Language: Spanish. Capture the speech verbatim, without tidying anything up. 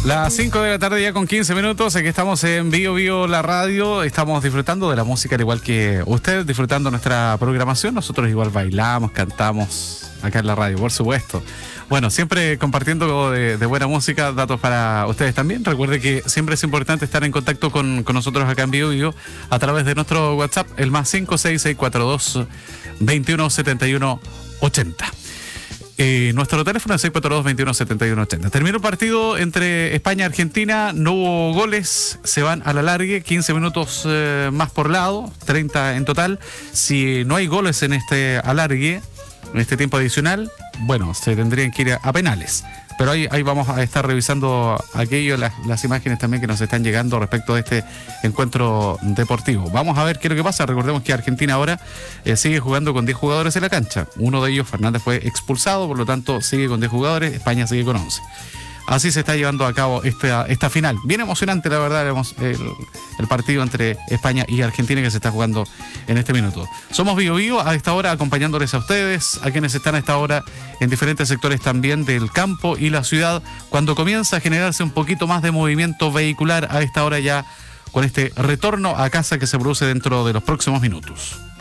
Las cinco de la tarde ya con quince minutos, aquí estamos en Bio Bio la radio, estamos disfrutando de la música al igual que usted, disfrutando nuestra programación, nosotros igual bailamos, cantamos acá en la radio, por supuesto. Bueno, siempre compartiendo de, de buena música, datos para ustedes también. Recuerde que siempre es importante estar en contacto con, con nosotros acá en Bio Bio a través de nuestro WhatsApp, el más cinco seis seis cuatro dos, veintiuno setenta y uno ochenta. Eh, nuestro teléfono es seis cuatro dos, veintiuno setenta y uno ochenta. Terminó el partido entre España y Argentina, no hubo goles, se van a la largue, quince minutos eh, más por lado, treinta en total. Si no hay goles en este alargue, en este tiempo adicional, bueno, se tendrían que ir a, a penales. Pero ahí, ahí vamos a estar revisando aquello, las, las imágenes también que nos están llegando respecto de este encuentro deportivo. Vamos a ver qué es lo que pasa. Recordemos que Argentina ahora eh, sigue jugando con diez jugadores en la cancha. Uno de ellos, Fernández, fue expulsado, por lo tanto sigue con diez jugadores, España sigue con once. Así se está llevando a cabo esta, esta final. Bien emocionante, la verdad, el, el partido entre España y Argentina que se está jugando en este minuto. Somos Bio Bio a esta hora acompañándoles a ustedes, a quienes están a esta hora en diferentes sectores también del campo y la ciudad, cuando comienza a generarse un poquito más de movimiento vehicular a esta hora ya con este retorno a casa que se produce dentro de los próximos minutos.